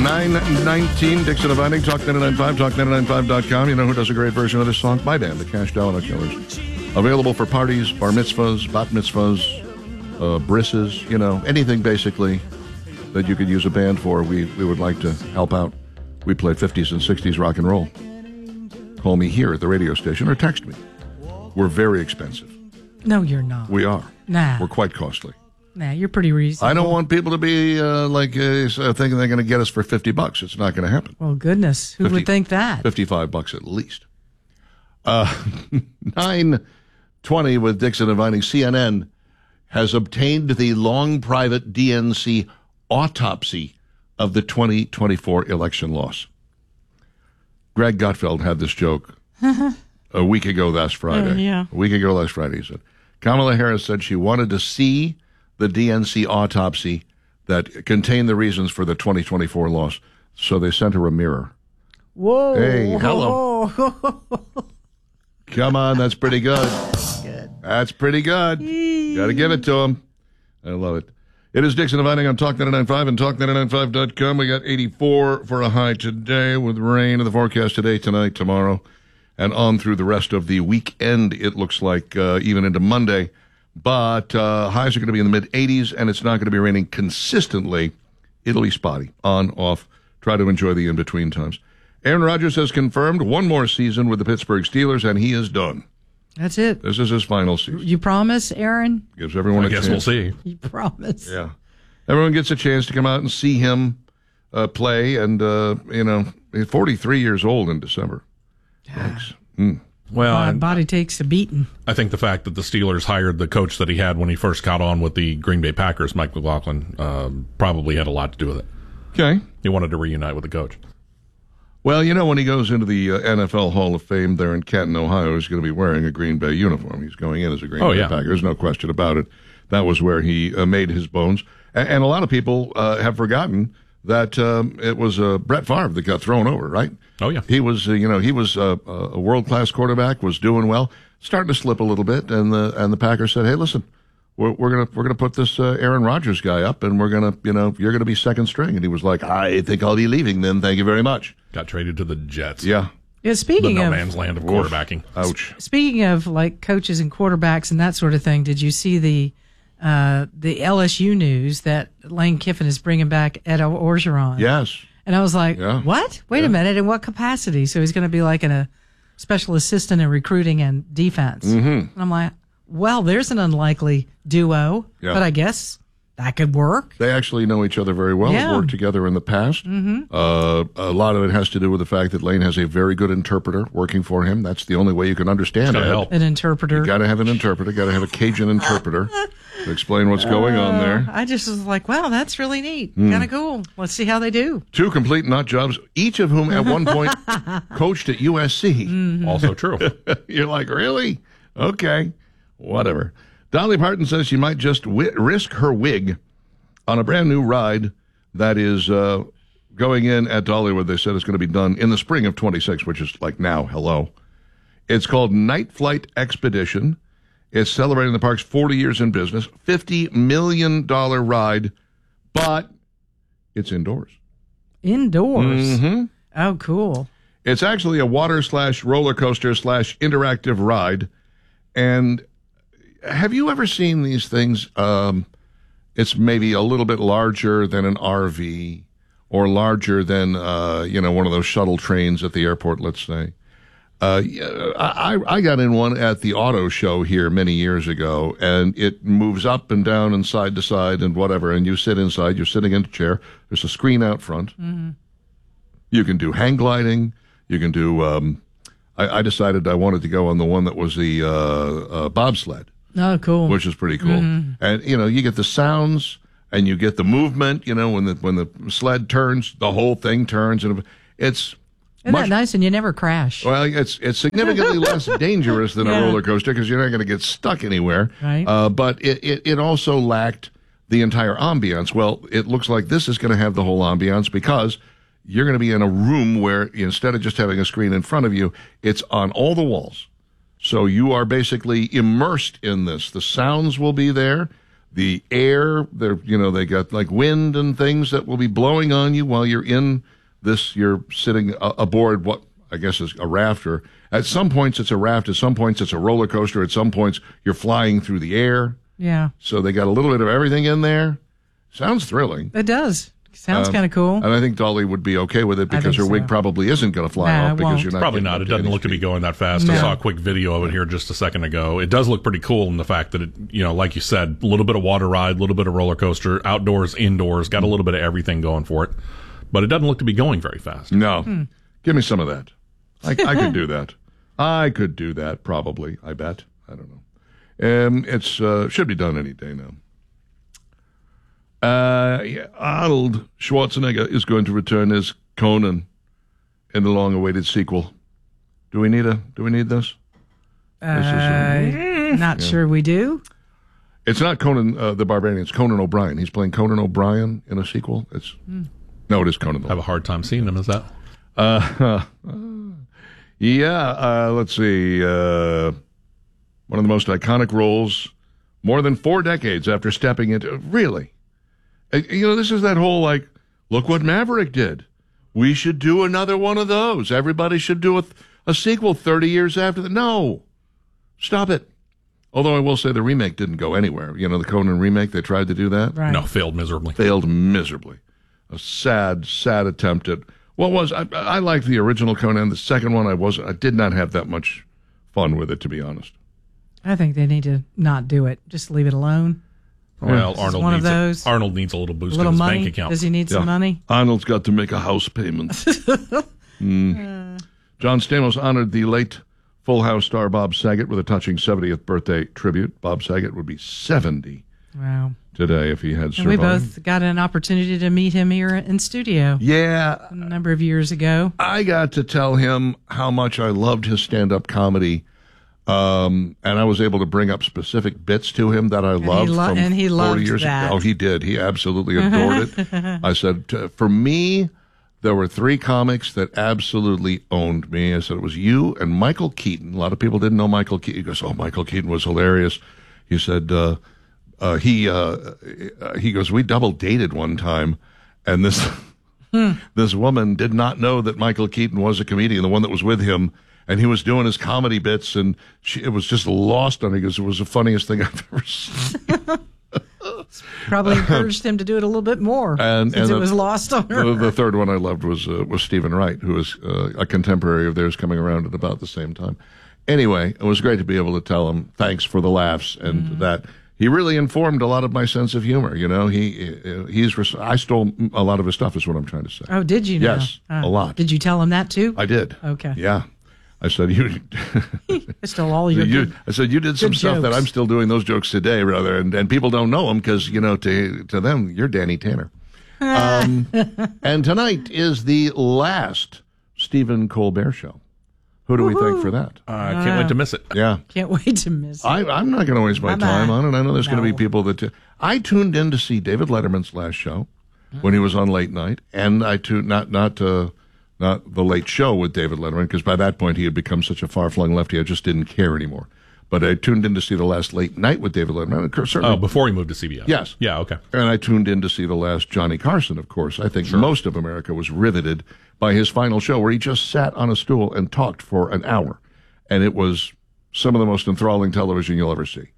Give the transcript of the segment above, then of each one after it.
9:19, Dixon and Vining, Talk 99.5, talk995.com. You know who does a great version of this song? My band, the Cash Domino Killers. Available for parties, bar mitzvahs, bat mitzvahs, brisses, anything basically that you could use a band for. We would like to help out. We play 50s and 60s rock and roll. Call me here at the radio station or text me. We're very expensive. No, you're not. We are. Nah. We're quite costly. Nah, you're pretty reasonable. I don't want people to be thinking they're going to get us for $50. It's not going to happen. Well, goodness. Who would think that? $55 at least. 9:20 with Dixon and Vining. CNN has obtained the long private DNC autopsy of the 2024 election loss. Greg Gutfeld had this joke a week ago last Friday. Yeah. A week ago last Friday, he said, Kamala Harris said she wanted to see the DNC autopsy that contained the reasons for the 2024 loss, so they sent her a mirror. Whoa. Hey, hello. Come on, that's pretty good. That's pretty good. Got to give it to him. I love it. It is Dixon and Vining on Talk 99.5 and talk995.com. We got 84 for a high today with rain in the forecast today, tonight, tomorrow, and on through the rest of the weekend, it looks like, even into Monday. But highs are going to be in the mid-80s, and it's not going to be raining consistently. It'll be spotty, on, off. Try to enjoy the in-between times. Aaron Rodgers has confirmed one more season with the Pittsburgh Steelers, and he is done. That's it. This is his final season. You promise, Aaron? Gives everyone a chance. I guess we'll see. You promise. Yeah. Everyone gets a chance to come out and see him play, and, he's 43 years old in December. Thanks. Well, My body takes a beating. I think the fact that the Steelers hired the coach that he had when he first got on with the Green Bay Packers, Mike McLaughlin, probably had a lot to do with it. Okay. He wanted to reunite with the coach. Well, when he goes into the NFL Hall of Fame there in Canton, Ohio, he's going to be wearing a Green Bay uniform. He's going in as a Green Bay Packer. There's no question about it. That was where he made his bones. And a lot of people have forgotten that it was Brett Favre that got thrown over, right? Oh, yeah. He was, he was a world-class quarterback, was doing well, starting to slip a little bit, and the Packers said, "Hey, listen, we're gonna put this Aaron Rodgers guy up, and we're gonna, you're gonna be second string." And he was like, "I think I'll be leaving then. Thank you very much." Got traded to the Jets. Yeah. Yeah. The Speaking no of man's land of quarterbacking. Ouch. Speaking of like coaches and quarterbacks and that sort of thing, did you see the LSU news that Lane Kiffin is bringing back Ed Orgeron? Yes. And I was like, what? Wait a minute. In what capacity? So he's going to be like a special assistant in recruiting and defense. Mm-hmm. And I'm like, well, there's an unlikely duo, but I guess that could work. They actually know each other very well. Yeah. Have worked together in the past. Mm-hmm. A lot of it has to do with the fact that Lane has a very good interpreter working for him. That's the only way you can understand it. Help. An interpreter. You got to have an interpreter. Got to have a Cajun interpreter to explain what's going on there. I just was like, wow, that's really neat. Kind of cool. Let's see how they do. Two complete nut jobs, each of whom at one point coached at USC. Mm-hmm. Also true. You're like, really? Okay. Whatever. Dolly Parton says she might just risk her wig on a brand new ride that is going in at Dollywood. They said it's going to be done in the spring of 26, which is like now. Hello. It's called Night Flight Expedition. It's celebrating the park's 40 years in business. $50 million ride, but it's indoors. Indoors? Mm-hmm. Oh, cool. It's actually a water/roller coaster/interactive ride. And have you ever seen these things? It's maybe a little bit larger than an RV or larger than, one of those shuttle trains at the airport, let's say. I got in one at the auto show here many years ago, and it moves up and down and side to side and whatever, and you sit inside. You're sitting in a chair. There's a screen out front. Mm-hmm. You can do hang gliding. You can do I decided I wanted to go on the one that was the bobsled. Oh, cool. Which is pretty cool. Mm-hmm. And, you get the sounds and you get the movement, when the sled turns, the whole thing turns. And it's Isn't that nice? And you never crash. Well, it's significantly less dangerous than a roller coaster because you're not going to get stuck anywhere. Right. But it also lacked the entire ambiance. Well, it looks like this is going to have the whole ambiance because you're going to be in a room where instead of just having a screen in front of you, it's on all the walls. So you are basically immersed in this. The sounds will be there. the air. They got like wind and things that will be blowing on you while you're in this. You're sitting aboard what I guess is a raft, or at some points it's a raft, at some points it's a roller coaster, at some points you're flying through the air. Yeah. So they got a little bit of everything in there. Sounds thrilling. It does. Sounds kind of cool. And I think Dolly would be okay with it because her wig probably isn't going to fly off because you're not. Probably not. It doesn't look to be going that fast. No. I saw a quick video of it here just a second ago. It does look pretty cool in the fact that it, like you said, a little bit of water ride, a little bit of roller coaster, outdoors, indoors, got a little bit of everything going for it. But it doesn't look to be going very fast. No. Give me some of that. I could do that. I could do that probably, I bet. I don't know. It's should be done any day now. Arnold Schwarzenegger is going to return as Conan in the long-awaited sequel. Do we need this? Not sure we do. It's not Conan the Barbarian. It's Conan O'Brien. He's playing Conan O'Brien in a sequel. No, it is Conan. I have a hard time seeing him as that. Let's see. One of the most iconic roles, more than 4 decades after stepping into. Really? This is that whole, look what Maverick did. We should do another one of those. Everybody should do a sequel 30 years after that. No. Stop it. Although I will say the remake didn't go anywhere. The Conan remake, they tried to do that. Right. No, failed miserably. Failed miserably. A sad, sad attempt at what was. I liked the original Conan. The second one, I did not have that much fun with it, to be honest. I think they need to not do it. Just leave it alone. Well, Arnold needs a little boost in his bank account. Does he need some money? Arnold's got to make a house payment. John Stamos honored the late Full House star Bob Saget with a touching 70th birthday tribute. Bob Saget would be 70 today if he had survived. And we both got an opportunity to meet him here in studio. Yeah. A number of years ago. I got to tell him how much I loved his stand-up comedy. And I was able to bring up specific bits to him that I loved from 40 years ago. Oh, he did. He absolutely adored it. I said, for me, there were 3 comics that absolutely owned me. I said, it was you and Michael Keaton. A lot of people didn't know Michael Keaton. He goes, oh, Michael Keaton was hilarious. He said, he goes, we double dated one time, and this woman did not know that Michael Keaton was a comedian, the one that was with him. And he was doing his comedy bits, and it was just lost on me because it was the funniest thing I've ever seen. Probably encouraged him to do it a little bit more, since it was lost on her. The third one I loved was Stephen Wright, who was a contemporary of theirs coming around at about the same time. Anyway, it was great to be able to tell him thanks for the laughs, and that he really informed a lot of my sense of humor. I stole a lot of his stuff, is what I'm trying to say. Oh, did you? Yes, a lot. Did you tell him that too? I did. Okay. Yeah. I said, you stole all your I said, you did some stuff that I'm still doing those jokes today, rather, and people don't know them because, to them, you're Danny Tanner. And tonight is the last Stephen Colbert show. Who do we thank for that? I can't wait to miss it. Yeah. Can't wait to miss it. I'm not going to waste my time on it. I know there's going to be people that... I tuned in to see David Letterman's last show when he was on late night, and I tuned... Not the late show with David Letterman, because by that point he had become such a far-flung lefty, I just didn't care anymore. But I tuned in to see the last late night with David Letterman. Certainly, before he moved to CBS. Yes. Yeah, okay. And I tuned in to see the last Johnny Carson, of course. I think most of America was riveted by his final show, where he just sat on a stool and talked for an hour. And it was some of the most enthralling television you'll ever see.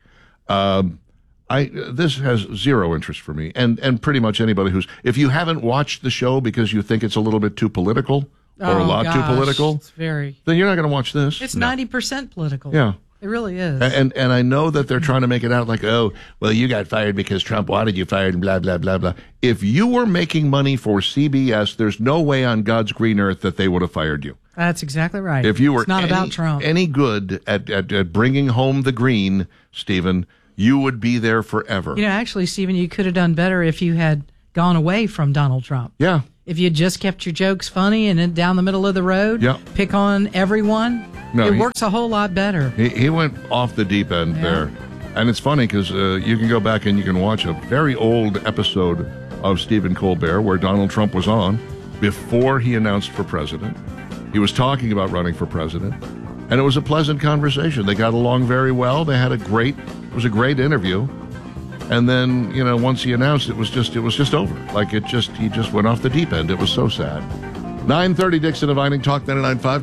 This has zero interest for me, and pretty much anybody if you haven't watched the show because you think it's a little bit too political or too political, it's very, then you're not going to watch this. It's 90% political. Yeah. It really is. And I know that they're trying to make it out like, oh, well, you got fired because Trump wanted you fired and blah, blah, blah, blah. If you were making money for CBS, there's no way on God's green earth that they would have fired you. That's exactly right. If you were it's not about Trump. Any good at bringing home the green, Stephen, you would be there forever. Actually, Stephen, you could have done better if you had gone away from Donald Trump. Yeah. If you just kept your jokes funny and then down the middle of the road, pick on everyone, it works a whole lot better. He went off the deep end there. And it's funny because you can go back and you can watch a very old episode of Stephen Colbert where Donald Trump was on before he announced for president. He was talking about running for president. And it was a pleasant conversation. They got along very well. They had it was a great interview. And then, once he announced it was just over. Like he just went off the deep end. It was so sad. 9:30 Dixon and Vining, Talk 99.5,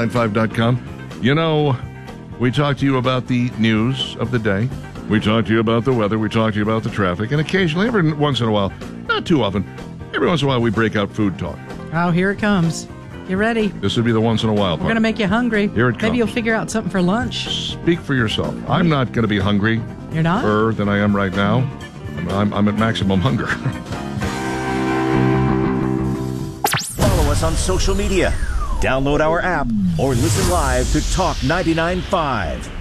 talk995.com. We talk to you about the news of the day. We talk to you about the weather. We talk to you about the traffic. And occasionally, every once in a while, not too often, every once in a while we break out food talk. Oh, here it comes. Get ready. This would be the once in a while part. We're going to make you hungry. Here it comes. Maybe you'll figure out something for lunch. Speak for yourself. I'm not going to be hungry. You're not? Than I am right now. I'm at maximum hunger. Follow us on social media. Download our app or listen live to Talk 99.5.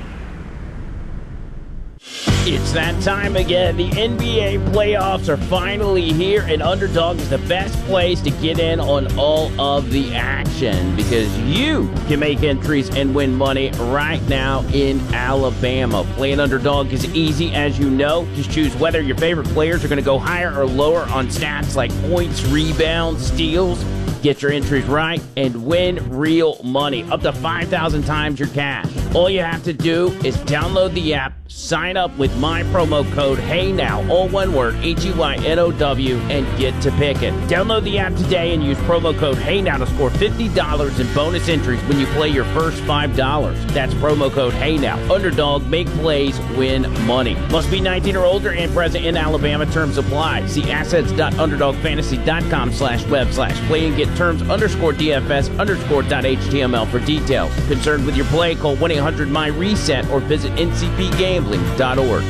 It's that time again. The NBA playoffs are finally here, and Underdog is the best place to get in on all of the action because you can make entries and win money right now in Alabama. Playing Underdog is easy, as you know. Just choose whether your favorite players are going to go higher or lower on stats like points, rebounds, steals. Get your entries right and win real money, up to 5,000 times your cash. All you have to do is download the app, sign up with my promo code HEYNOW, all one word, HEYNOW, and get to pick it. Download the app today and use promo code HEYNOW to score $50 in bonus entries when you play your first $5. That's promo code HEYNOW. Underdog, make plays, win money. Must be 19 or older and present in Alabama. Terms apply. See assets.underdogfantasy.com/web/play and get terms_DFS_.html for details. Concerned with your play, call 1-800-MY-RESET or visit ncpgambling.org.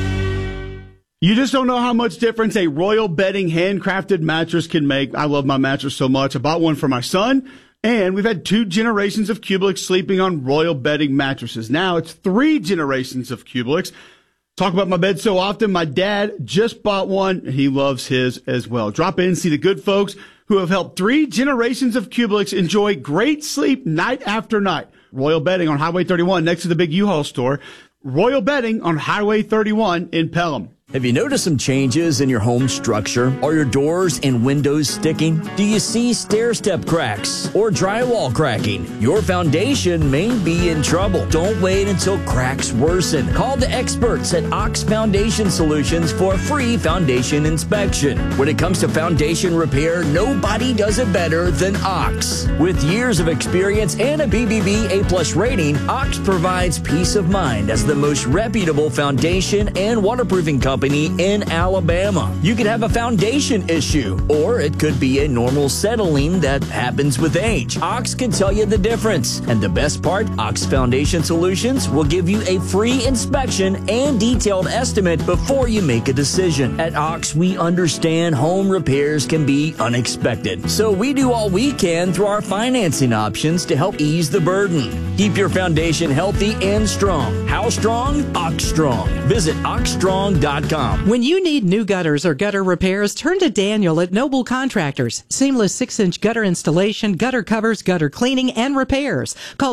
You just don't know how much difference a Royal Bedding handcrafted mattress can make. I love my mattress so much. I bought one for my son, and we've had 2 generations of Kubelik sleeping on Royal Bedding mattresses. Now it's 3 generations of Kubeliks. Talk about my bed so often. My dad just bought one. He loves his as well. Drop in, see the good folks who have helped 3 generations of Kubeliks enjoy great sleep night after night. Royal Bedding on Highway 31 next to the big U-Haul store. Royal Bedding on Highway 31 in Pelham. Have you noticed some changes in your home structure? Are your doors and windows sticking? Do you see stair-step cracks or drywall cracking? Your foundation may be in trouble. Don't wait until cracks worsen. Call the experts at Ox Foundation Solutions for a free foundation inspection. When it comes to foundation repair, nobody does it better than Ox. With years of experience and a BBB A+ rating, Ox provides peace of mind as the most reputable foundation and waterproofing company in Alabama. You could have a foundation issue, or it could be a normal settling that happens with age. Ox can tell you the difference. And the best part, Ox Foundation Solutions will give you a free inspection and detailed estimate before you make a decision. At Ox, we understand home repairs can be unexpected. So we do all we can through our financing options to help ease the burden. Keep your foundation healthy and strong. How strong? Ox Strong. Visit oxstrong.com. When you need new gutters or gutter repairs, turn to Daniel at Noble Contractors. Seamless 6-inch gutter installation, gutter covers, gutter cleaning, and repairs. Call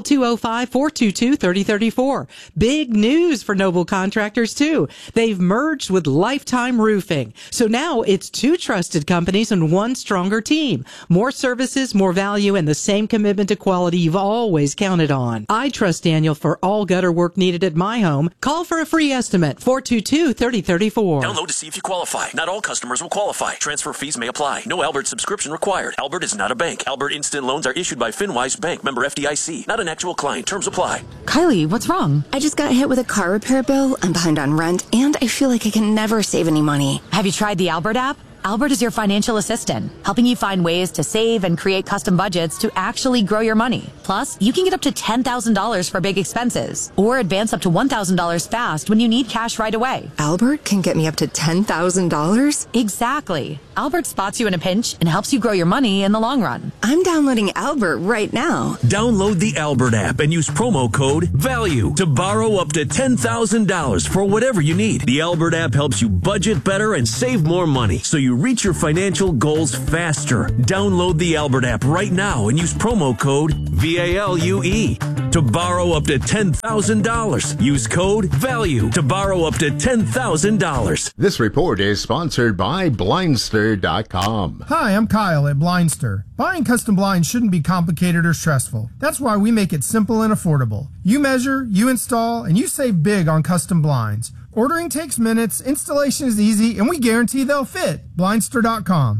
205-422-3034. Big news for Noble Contractors, too. They've merged with Lifetime Roofing. So now it's 2 trusted companies and 1 stronger team. More services, more value, and the same commitment to quality you've always counted on. I trust Daniel for all gutter work needed at my home. Call for a free estimate, 422-3034. Download to see if you qualify. Not all customers will qualify. Transfer fees may apply. No Albert subscription required. Albert is not a bank. Albert Instant Loans are issued by FinWise Bank, member FDIC. Not an actual client. Terms apply. Kylie, what's wrong? I just got hit with a car repair bill. I'm behind on rent, and I feel like I can never save any money. Have you tried the Albert app? Albert is your financial assistant, helping you find ways to save and create custom budgets to actually grow your money. Plus, you can get up to $10,000 for big expenses or advance up to $1,000 fast when you need cash right away. Albert can get me up to $10,000? Exactly. Albert spots you in a pinch and helps you grow your money in the long run. I'm downloading Albert right now. Download the Albert app and use promo code VALUE to borrow up to $10,000 for whatever you need. The Albert app helps you budget better and save more money, so you reach your financial goals faster. Download the Albert app right now and use promo code VALUE. To borrow up to $10,000. Use code VALUE to borrow up to $10,000. This report is sponsored by Blindster.com. Hi, I'm Kyle at Blindster. Buying custom blinds shouldn't be complicated or stressful. That's why we make it simple and affordable. You measure, you install, and you save big on custom blinds. Ordering takes minutes, installation is easy, and we guarantee they'll fit. Blindster.com.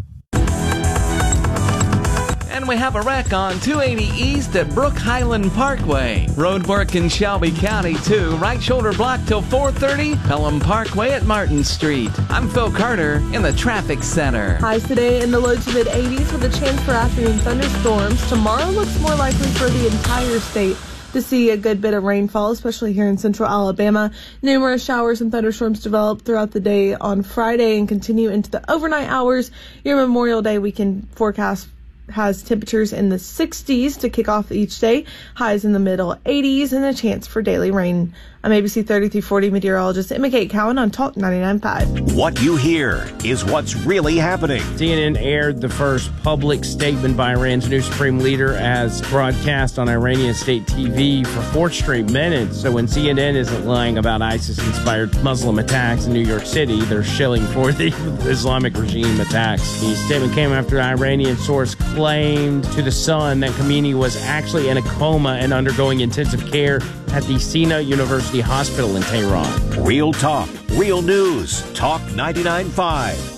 And we have a wreck on 280 East at Brook Highland Parkway. Road work in Shelby County, too. Right shoulder blocked till 4:30. Pelham Parkway at Martin Street. I'm Phil Carter in the Traffic Center. Highs today in the low to mid-80s with a chance for afternoon thunderstorms. Tomorrow looks more likely for the entire state to see a good bit of rainfall, especially here in central Alabama. Numerous showers and thunderstorms develop throughout the day on Friday and continue into the overnight hours. Your Memorial Day weekend forecast has temperatures in the 60s to kick off each day, highs in the middle 80s, and a chance for daily rain. I'm ABC 3340 meteorologist Emma Kate Cowan on Talk 99.5. What you hear is what's really happening. CNN aired the first public statement by Iran's new supreme leader as broadcast on Iranian state TV for 4 straight minutes. So when CNN isn't lying about ISIS-inspired Muslim attacks in New York City, they're shilling for the Islamic regime attacks. The statement came after an Iranian source claimed to The Sun that Khamenei was actually in a coma and undergoing intensive care at the Sina University Hospital in Tehran. Real talk, real news. Talk 99.5.